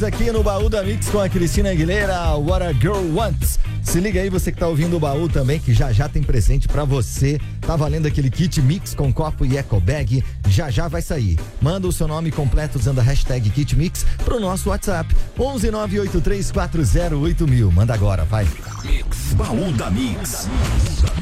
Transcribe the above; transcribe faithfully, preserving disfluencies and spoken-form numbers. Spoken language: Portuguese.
Aqui no Baú da Mix com a Cristina Aguilera, What a Girl Wants. Se liga aí, você que tá ouvindo o baú também, que já já tem presente pra você. Tá valendo aquele kit Mix com copo e eco bag. Já já vai sair. Manda o seu nome completo usando a hashtag Kit Mix pro nosso WhatsApp. onze nove oito três quatro zero oito mil. Manda agora, vai. Mix, Baú da Mix.